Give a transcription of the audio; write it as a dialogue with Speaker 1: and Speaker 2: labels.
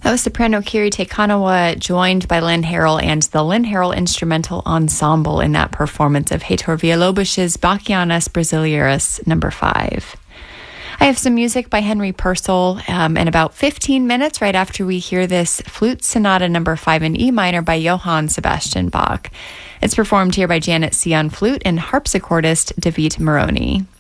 Speaker 1: That was soprano Kiri Te Kanawa, joined by Lynn Harrell and the Lynn Harrell Instrumental Ensemble in that performance of Heitor Villa-Lobos's Bachianas Brasileiras No. 5. I have some music by Henry Purcell in about 15 minutes right after we hear this Flute Sonata No. 5 in E minor by Johann Sebastian Bach. It's performed here by Janet C. on flute and harpsichordist David Moroni.